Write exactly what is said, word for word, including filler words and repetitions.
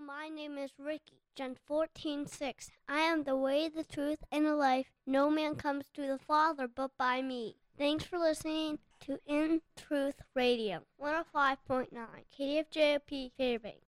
my name is Ricky, John fourteen six. I am the way, the truth, and the life. No man comes to the Father but by me. Thanks for listening to In Truth Radio, one oh five point nine, K D F J O P Fairbanks.